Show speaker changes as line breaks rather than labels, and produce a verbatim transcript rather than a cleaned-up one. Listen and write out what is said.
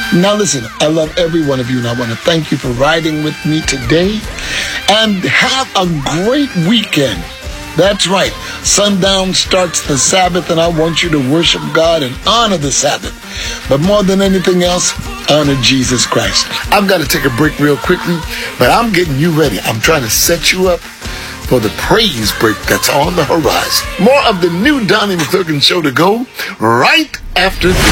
Now listen, I love every one of you, and I want to thank you for riding with me today. And have a great weekend. That's right. Sundown starts the Sabbath, and I want you to worship God and honor the Sabbath. But more than anything else, honor Jesus Christ. I've got to take a break real quickly, but I'm getting you ready. I'm trying to set you up for the praise break that's on the horizon. More of the new Donnie McClurkin show to go right after this.